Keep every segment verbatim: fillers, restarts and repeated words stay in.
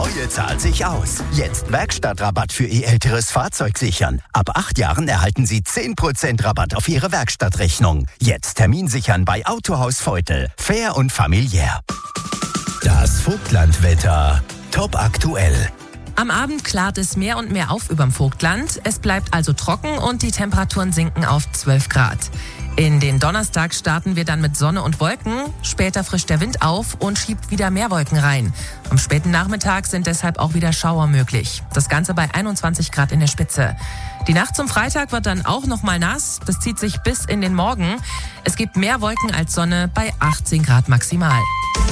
Neue zahlt sich aus. Jetzt Werkstattrabatt für Ihr älteres Fahrzeug sichern. Ab acht Jahren erhalten Sie zehn Prozent Rabatt auf Ihre Werkstattrechnung. Jetzt Termin sichern bei Autohaus Feutel. Fair und familiär. Das Vogtlandwetter. Top aktuell. Am Abend klart es mehr und mehr auf überm Vogtland. Es bleibt also trocken und die Temperaturen sinken auf zwölf Grad. In den Donnerstag starten wir dann mit Sonne und Wolken. Später frischt der Wind auf und schiebt wieder mehr Wolken rein. Am späten Nachmittag sind deshalb auch wieder Schauer möglich. Das Ganze bei einundzwanzig Grad in der Spitze. Die Nacht zum Freitag wird dann auch noch mal nass. Das zieht sich bis in den Morgen. Es gibt mehr Wolken als Sonne bei achtzehn Grad maximal.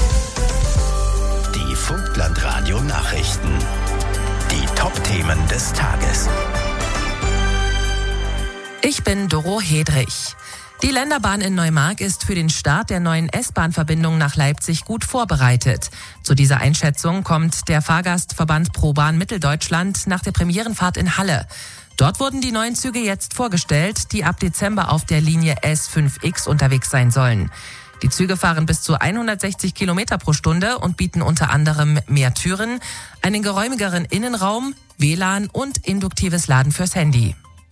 Die Vogtland-Radio-Nachrichten. Die Top-Themen des Tages. Ich bin Doro Hedrich. Die Länderbahn in Neumark ist für den Start der neuen S-Bahn-Verbindung nach Leipzig gut vorbereitet. Zu dieser Einschätzung kommt der Fahrgastverband ProBahn Mitteldeutschland nach der Premierenfahrt in Halle. Dort wurden die neuen Züge jetzt vorgestellt, die ab Dezember auf der Linie S fünf X unterwegs sein sollen. Die Züge fahren bis zu hundertsechzig Kilometer pro Stunde und bieten unter anderem mehr Türen, einen geräumigeren Innenraum, W L A N und induktives Laden fürs Handy.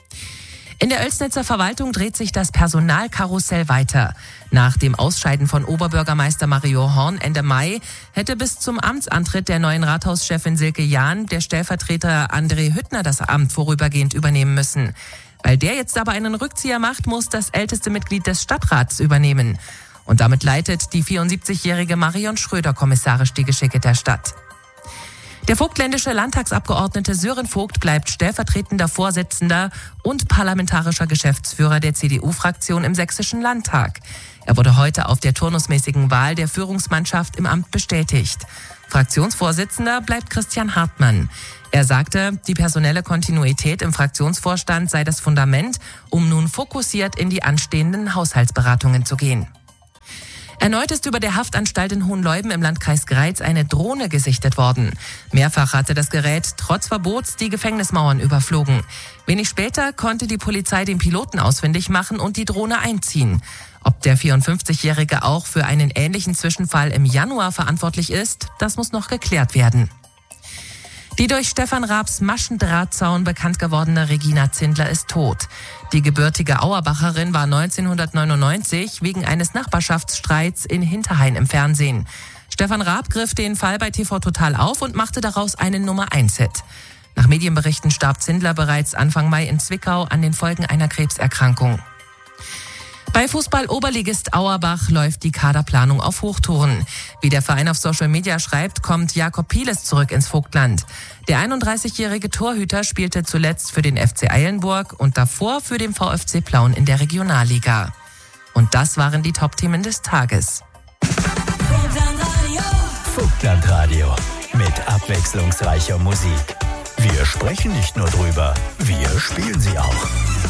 In der Oelsnitzer Verwaltung dreht sich das Personalkarussell weiter. Nach dem Ausscheiden von Oberbürgermeister Mario Horn Ende Mai hätte bis zum Amtsantritt der neuen Rathauschefin Silke Jahn der Stellvertreter André Hüttner das Amt vorübergehend übernehmen müssen. Weil der jetzt aber einen Rückzieher macht, muss das älteste Mitglied des Stadtrats übernehmen. Und damit leitet die vierundsiebzigjährige Marion Schröder kommissarisch die Geschicke der Stadt. Der vogtländische Landtagsabgeordnete Sören Vogt bleibt stellvertretender Vorsitzender und parlamentarischer Geschäftsführer der C D U-Fraktion im Sächsischen Landtag. Er wurde heute auf der turnusmäßigen Wahl der Führungsmannschaft im Amt bestätigt. Fraktionsvorsitzender bleibt Christian Hartmann. Er sagte, die personelle Kontinuität im Fraktionsvorstand sei das Fundament, um nun fokussiert in die anstehenden Haushaltsberatungen zu gehen. Erneut ist über der Haftanstalt in Hohenleuben im Landkreis Greiz eine Drohne gesichtet worden. Mehrfach hatte das Gerät trotz Verbots die Gefängnismauern überflogen. Wenig später konnte die Polizei den Piloten ausfindig machen und die Drohne einziehen. Ob der vierundfünfzigjährige auch für einen ähnlichen Zwischenfall im Januar verantwortlich ist, das muss noch geklärt werden. Die durch Stefan Raabs Maschendrahtzaun bekannt gewordene Regina Zindler ist tot. Die gebürtige Auerbacherin war neunzehnhundertneunundneunzig wegen eines Nachbarschaftsstreits in Hinterhain im Fernsehen. Stefan Raab griff den Fall bei T V Total auf und machte daraus einen Nummer eins Hit. Nach Medienberichten starb Zindler bereits Anfang Mai in Zwickau an den Folgen einer Krebserkrankung. Bei Fußball-Oberligist Auerbach läuft die Kaderplanung auf Hochtouren. Wie der Verein auf Social Media schreibt, kommt Jakob Pieles zurück ins Vogtland. Der einunddreißigjährige Torhüter spielte zuletzt für den F C Eilenburg und davor für den VfC Plauen in der Regionalliga. Und das waren die Top-Themen des Tages. Vogtlandradio mit abwechslungsreicher Musik. Wir sprechen nicht nur drüber, wir spielen sie auch.